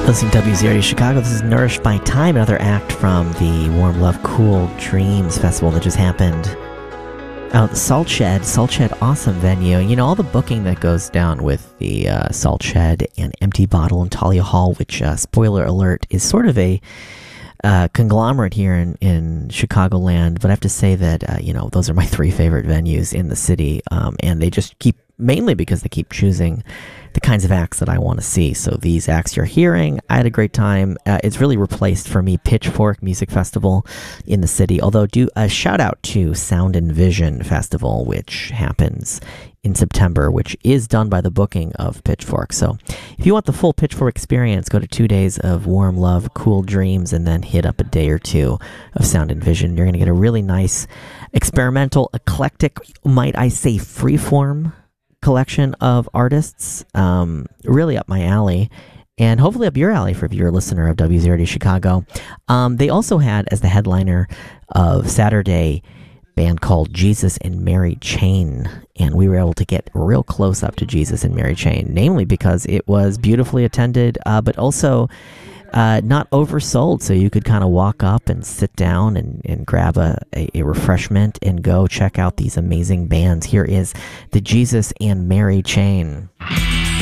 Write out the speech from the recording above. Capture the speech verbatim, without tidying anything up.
Listening to W Z R D Chicago, this is Nourished by Time, another act from the Warm Love Cool Dreams Festival that just happened out at the Salt Shed. Salt Shed, awesome venue. You know, all the booking that goes down with the uh, Salt Shed and Empty Bottle and Talia Hall, which, uh, spoiler alert, is sort of a uh, conglomerate here in, in Chicagoland. But I have to say that, uh, you know, those are my three favorite venues in the city, um, and they just keep, mainly because they keep choosing the kinds of acts that I want to see. So these acts you're hearing, I had a great time. Uh, it's really replaced for me Pitchfork Music Festival in the city. Although do a shout out to Sound and Vision Festival, which happens in September, which is done by the booking of Pitchfork. So if you want the full Pitchfork experience, go to two days of Warm Love, Cool Dreams, and then hit up a day or two of Sound and Vision. You're going to get a really nice, experimental, eclectic, might I say, freeform collection of artists, um, really up my alley, and hopefully up your alley for if you're a listener of W Z R D Chicago. Um, they also had, as the headliner of Saturday, a band called Jesus and Mary Chain, and we were able to get real close up to Jesus and Mary Chain, namely because it was beautifully attended, uh, but also Uh, not oversold, so you could kind of walk up and sit down and, and grab a, a, a refreshment and go check out these amazing bands. Here is the Jesus and Mary Chain.